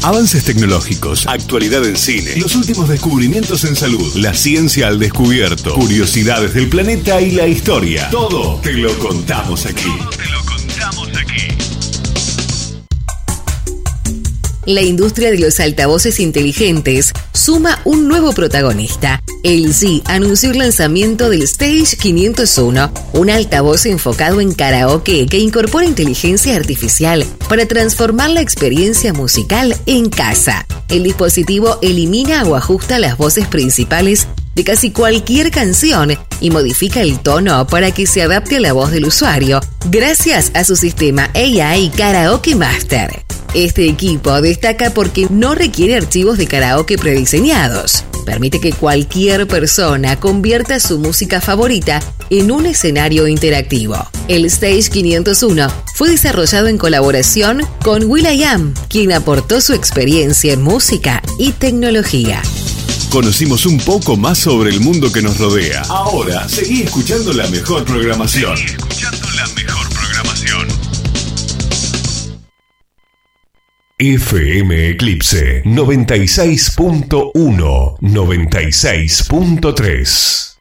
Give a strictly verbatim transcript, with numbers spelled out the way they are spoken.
Avances tecnológicos, actualidad en cine, los últimos descubrimientos en salud, la ciencia al descubierto, curiosidades del planeta y la historia. Todo te lo contamos aquí. Todo te lo contamos aquí. La industria de los altavoces inteligentes suma un nuevo protagonista. L G anunció el lanzamiento del Stage quinientos uno, un altavoz enfocado en karaoke que incorpora inteligencia artificial para transformar la experiencia musical en casa. El dispositivo elimina o ajusta las voces principales de casi cualquier canción y modifica el tono para que se adapte a la voz del usuario, gracias a su sistema A I Karaoke Master. Este equipo destaca porque no requiere archivos de karaoke prediseñados. Permite que cualquier persona convierta su música favorita en un escenario interactivo. El Stage quinientos uno fue desarrollado en colaboración con will.i.am, quien aportó su experiencia en música y tecnología. Conocimos un poco más sobre el mundo que nos rodea. Ahora, seguí escuchando la mejor programación. Seguí escuchando la mejor programación. F M Eclipse noventa y seis punto uno, noventa y seis punto tres.